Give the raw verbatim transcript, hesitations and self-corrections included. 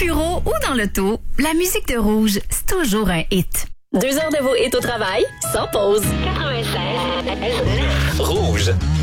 bureau ou dans l'auto, la musique de Rouge, c'est toujours un hit. Deux heures de vos hits au travail, sans pause. quatre-vingt-seize Rouge.